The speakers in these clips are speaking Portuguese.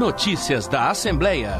Notícias da Assembleia.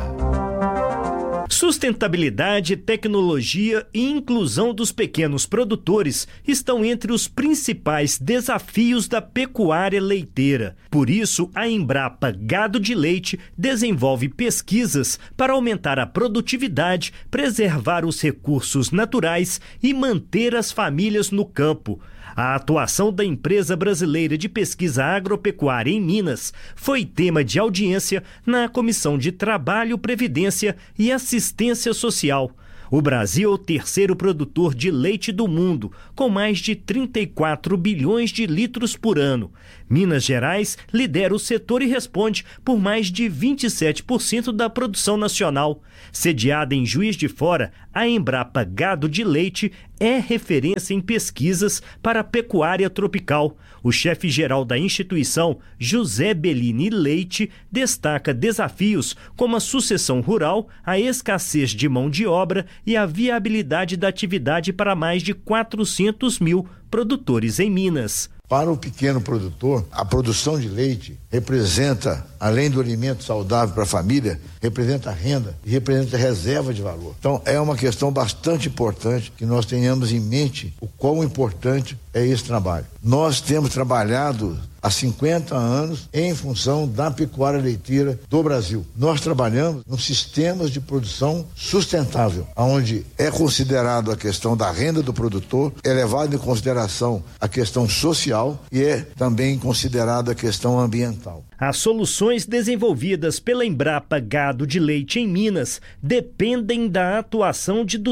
Sustentabilidade, tecnologia e inclusão dos pequenos produtores estão entre os principais desafios da pecuária leiteira. Por isso, a Embrapa Gado de Leite desenvolve pesquisas para aumentar a produtividade, preservar os recursos naturais e manter as famílias no campo. A atuação da Empresa Brasileira de Pesquisa Agropecuária em Minas foi tema de audiência na Comissão de Trabalho, Previdência e Assistência Social. O Brasil é o terceiro produtor de leite do mundo, com mais de 34 bilhões de litros por ano. Minas Gerais lidera o setor e responde por mais de 27% da produção nacional. Sediada em Juiz de Fora, a Embrapa Gado de Leite é referência em pesquisas para a pecuária tropical. O chefe-geral da instituição, José Bellini Leite, destaca desafios como a sucessão rural, a escassez de mão de obra e a viabilidade da atividade para mais de 400 mil produtores em Minas. Para o pequeno produtor, a produção de leite representa, além do alimento saudável para a família, representa renda e representa reserva de valor. Então, é uma questão bastante importante que nós tenhamos em mente o quão importante é esse trabalho. Nós temos trabalhado há 50 anos em função da pecuária leiteira do Brasil. Nós trabalhamos nos sistemas de produção sustentável, onde é considerado a questão da renda do produtor, é levado em consideração a questão social e é também considerada a questão ambiental. As soluções desenvolvidas pela Embrapa Gado de Leite em Minas dependem da atuação de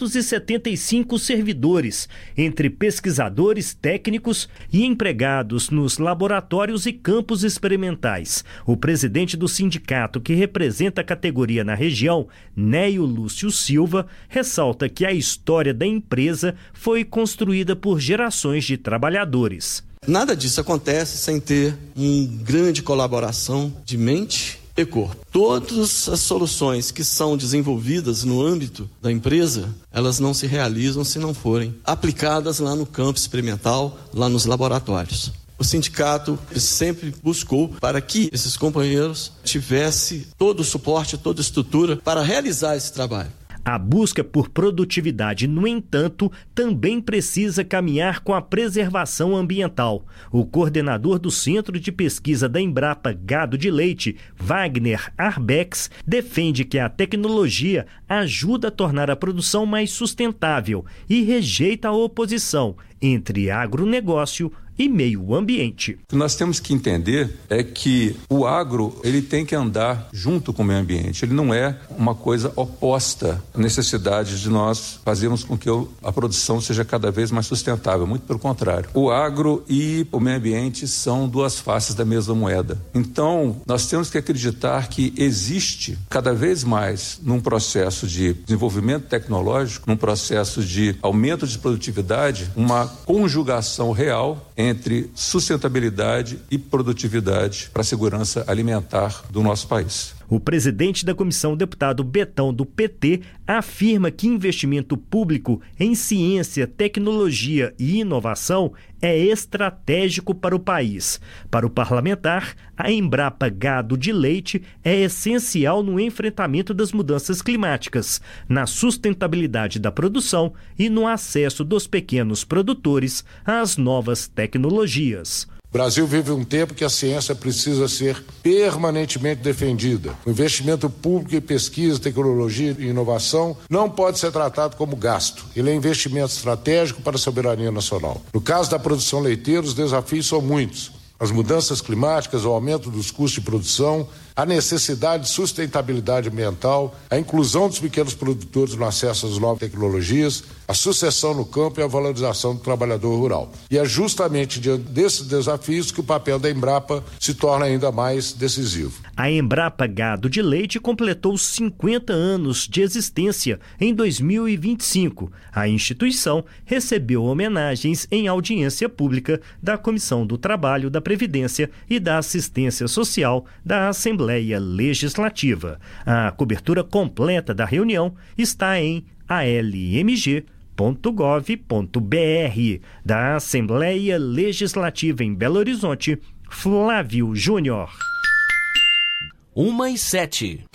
275 servidores, entre pesquisadores, técnicos e empregados nos laboratórios e campos experimentais. O presidente do sindicato que representa a categoria na região, Neio Lúcio Silva, ressalta que a história da empresa foi construída por gerações de trabalhadores. Nada disso acontece sem ter uma grande colaboração de mente e corpo. Todas as soluções que são desenvolvidas no âmbito da empresa, elas não se realizam se não forem aplicadas lá no campo experimental, lá nos laboratórios. O sindicato sempre buscou para que esses companheiros tivessem todo o suporte, toda a estrutura para realizar esse trabalho. A busca por produtividade, no entanto, também precisa caminhar com a preservação ambiental. O coordenador do Centro de Pesquisa da Embrapa Gado de Leite, Wagner Arbex, defende que a tecnologia ajuda a tornar a produção mais sustentável e rejeita a oposição entre agronegócio e meio ambiente. O que nós temos que entender é que o agro, ele tem que andar junto com o meio ambiente. Ele não é uma coisa oposta à necessidade de nós fazermos com que a produção seja cada vez mais sustentável. Muito pelo contrário. O agro e o meio ambiente são duas faces da mesma moeda. Então, nós temos que acreditar que existe cada vez mais num processo de desenvolvimento tecnológico, num processo de aumento de produtividade, uma conjugação real entre sustentabilidade e produtividade para a segurança alimentar do nosso país. O presidente da comissão, deputado Betão, do PT, afirma que investimento público em ciência, tecnologia e inovação é estratégico para o país. Para o parlamentar, a Embrapa Gado de Leite é essencial no enfrentamento das mudanças climáticas, na sustentabilidade da produção e no acesso dos pequenos produtores às novas tecnologias. O Brasil vive um tempo que a ciência precisa ser permanentemente defendida. O investimento público em pesquisa, tecnologia e inovação não pode ser tratado como gasto. Ele é investimento estratégico para a soberania nacional. No caso da produção leiteira, os desafios são muitos. As mudanças climáticas, o aumento dos custos de produção, a necessidade de sustentabilidade ambiental, a inclusão dos pequenos produtores no acesso às novas tecnologias, a sucessão no campo e a valorização do trabalhador rural. E é justamente diante desses desafios que o papel da Embrapa se torna ainda mais decisivo. A Embrapa Gado de Leite completou 50 anos de existência em 2025. A instituição recebeu homenagens em audiência pública da Comissão do Trabalho, da Previdência e da Assistência Social da Assembleia Legislativa. A cobertura completa da reunião está em almg.gov.br. Da Assembleia Legislativa em Belo Horizonte, Flávio Júnior. 1h07.